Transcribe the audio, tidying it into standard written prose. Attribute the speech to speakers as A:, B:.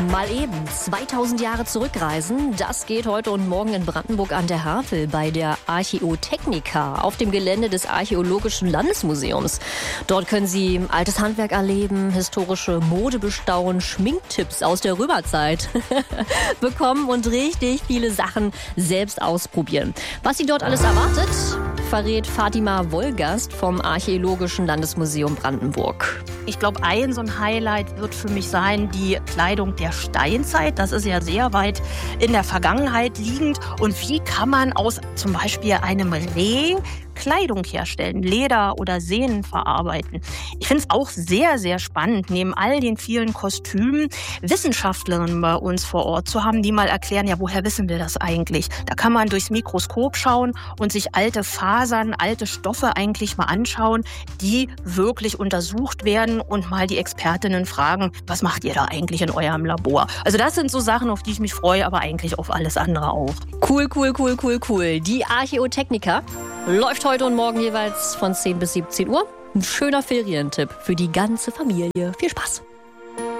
A: Mal eben 2000 Jahre zurückreisen, das geht heute und morgen in Brandenburg an der Havel bei der Archäotechnica auf dem Gelände des Archäologischen Landesmuseums. Dort können Sie altes Handwerk erleben, historische Mode bestaunen, Schminktipps aus der Römerzeit bekommen und richtig viele Sachen selbst ausprobieren. Was Sie dort alles erwartet, verrät Fatima Wolgast vom Archäologischen Landesmuseum Brandenburg.
B: Ich glaube, so ein Highlight wird für mich sein, die Kleidung der Steinzeit. Das ist ja sehr weit in der Vergangenheit liegend. Und wie kann man aus zum Beispiel einem Reh Kleidung herstellen, Leder oder Sehnen verarbeiten? Ich finde es auch sehr, sehr spannend, neben all den vielen Kostümen Wissenschaftlerinnen bei uns vor Ort zu haben, die mal erklären, ja, woher wissen wir das eigentlich? Da kann man durchs Mikroskop schauen und sich alte Fasern, alte Stoffe eigentlich mal anschauen, die wirklich untersucht werden und mal die Expertinnen fragen, was macht ihr da eigentlich in eurem Labor? Also das sind so Sachen, auf die ich mich freue, aber eigentlich auf alles andere auch.
A: Cool. Die Archäotechnica läuft heute und morgen jeweils von 10 bis 17 Uhr. Ein schöner Ferientipp für die ganze Familie. Viel Spaß!